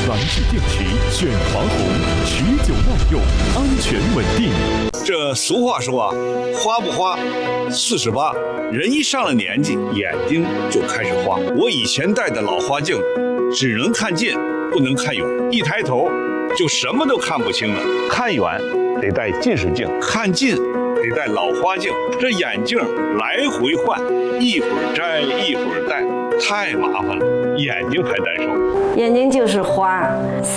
蓝智电池选华虹，持久耐用，安全稳定。 这俗话说啊，花不花48，人一上了年纪，眼睛就开始花。我以前戴的老花镜，只能看近，不能看远，一抬头就什么都看不清了。看远得戴近视镜，看近得戴老花镜，这眼镜来回换，一会儿摘一会儿戴，太麻烦了，眼睛还难受。 眼睛就是花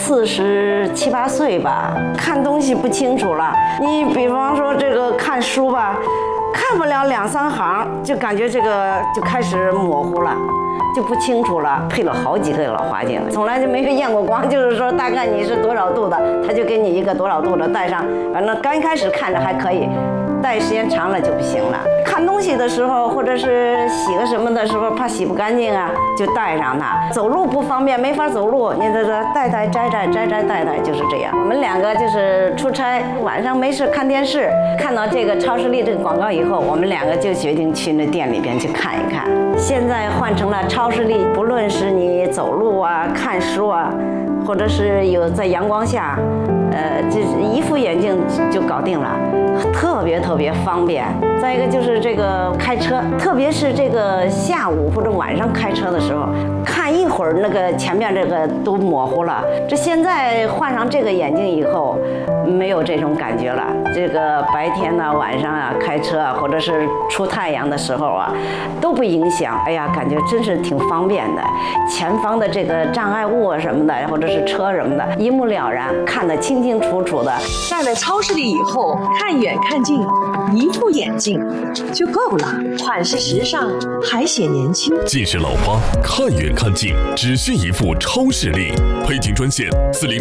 ，47、8岁吧，看东西不清楚了。你比方说这个看书吧，看不了2、3行，就感觉这个就开始模糊了。就不清楚了，配了好几个老花镜，从来就没有验过光，就是说大概你是多少度的，他就给你一个多少度的戴上，反正刚开始看着还可以，戴时间长了就不行了。看东西的时候，或者是洗个什么的时候，怕洗不干净啊，就戴上它。走路不方便，没法走路，你这戴戴摘摘摘摘戴戴就是这样。我们2个就是出差，晚上没事看电视，看到这个超视力这个广告以后，我们2个就决定去那店里边去看一看。现在换成了超视力，不论是你走路啊、看书啊，或者是有在阳光下，这一副眼镜就搞定了，特别方便。再一个就是这个开车，特别是这个下午或者晚上开车的时候，看一会儿那个前面这个都模糊了。这现在换上这个眼镜以后，没有这种感觉了。这个白天呢、晚上啊开车啊，或者是出太阳的时候啊，都不影响。哎呀，感觉真是挺方便的。前方的这个障碍物啊什么的，或者是车什么的，一目了然，看得清清楚楚的。 戴了超视力以后，看远看近，一副眼镜就够了，款式时尚，还显年轻。 近视老花，看远看近，只需一副超视力。配听专线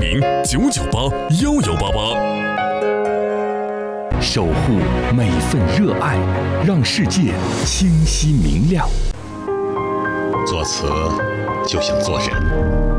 400-998-1188。守护每份热爱，让世界清晰明亮。 作词就像做人，